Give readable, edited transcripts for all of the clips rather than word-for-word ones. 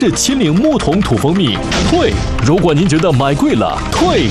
是秦岭木桶土蜂蜜，退。如果您觉得买贵了，退。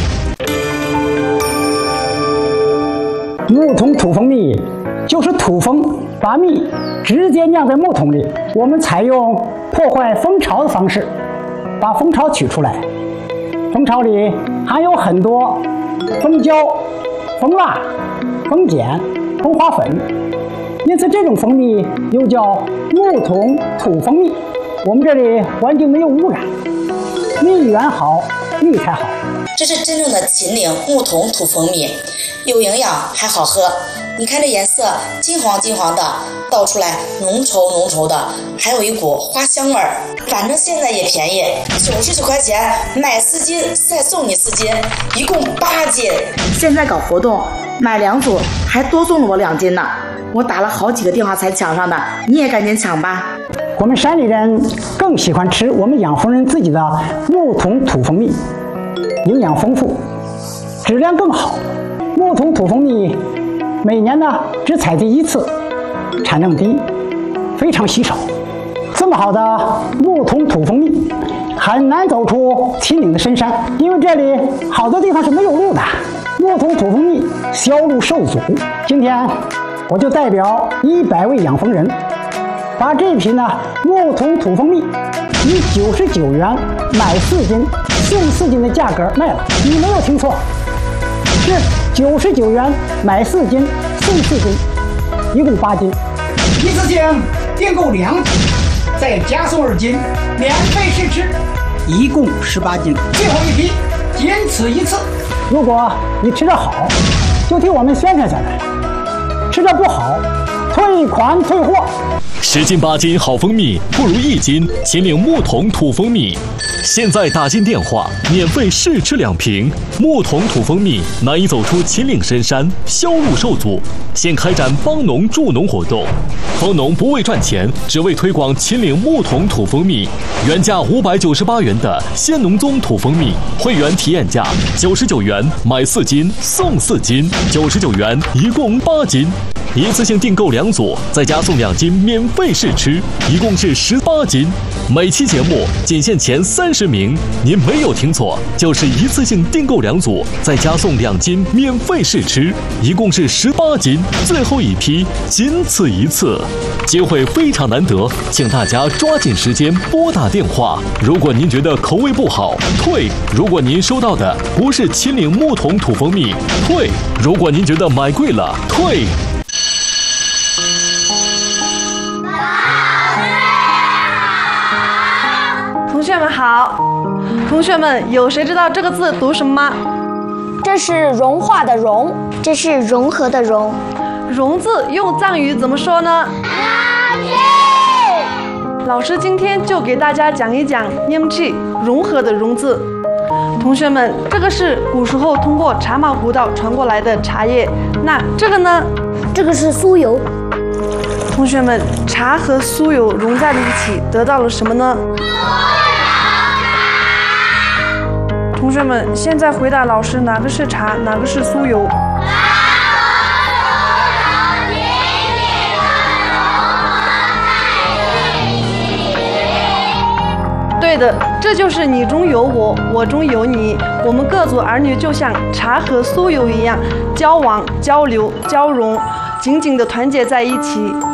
木桶土蜂蜜就是土蜂把蜜直接酿在木桶里，我们采用破坏蜂巢的方式，把蜂巢取出来。蜂巢里含有很多蜂胶、蜂蜡、蜂碱、蜂花粉，因此这种蜂蜜又叫木桶土蜂蜜。我们这里环境没有污染，蜜源好，蜜才好。 这是真正的秦岭木桶土蜂蜜，有营养还好喝。你看这颜色金黄金黄的，倒出来浓稠浓稠的，还有一股花香味儿。反正现在也便宜，99块钱买4斤，再送你4斤，一共8斤。 现在搞活动，买2组还多送了我2斤呢。我打了好几个电话才抢上的，你也赶紧抢吧。 我们山里人更喜欢吃我们养蜂人自己的木桶土蜂蜜，营养丰富，质量更好。木桶土蜂蜜每年呢只采集1次，产量低，非常稀少。这么好的木桶土蜂蜜很难走出秦岭的深山，因为这里好多地方是没有路的。木桶土蜂蜜销路受阻，今天我就代表100位养蜂人，把这瓶呢木桶土蜂蜜以99元买4斤送4斤的价格卖了。你没有听错，是99元买4斤送4斤，一共8斤。一次性订购2斤，再加送2斤，免费试吃，一共18斤。最后一批，仅此一次。如果你吃得好，就替我们宣传宣传；吃得不好，退款退货。 10斤8斤好蜂蜜，不如1斤秦岭木桶土蜂蜜。现在打进电话，免费试吃2瓶木桶土蜂蜜，难以走出秦岭深山，销路受阻。现开展帮农助农活动，蜂农不为赚钱，只为推广秦岭木桶土蜂蜜。原价598元的鲜农宗土蜂蜜，会员体验价99元买4斤送4斤，99元一共8斤。一次性订购2组，再加送2斤免费试吃，一共是18斤。每期节目仅限前30名，您没有听错，就是一次性订购2组，再加送2斤免费试吃，一共是18斤。最后一批，仅此一次，机会非常难得，请大家抓紧时间拨打电话。如果您觉得口味不好，退；如果您收到的不是秦岭木桶土蜂蜜，退；如果您觉得买贵了，退。 同学们好，同学们有谁知道这个字读什么吗？ 这是融化的融，这是融合的融。 融字用藏语怎么说呢？老师今天就给大家讲一讲 Nyamchi 融合的融字。同学们，这个是古时候通过茶马古道传过来的茶叶，那这个呢？ 这个是酥油。 同学们，茶和酥油融在了一起，得到了什么呢？同学们，现在回答老师，哪个是茶，哪个是酥油？对的，这就是你中有我，我中有你。我们各族儿女就像茶和酥油一样，交往、交流、交融，紧紧地团结在一起。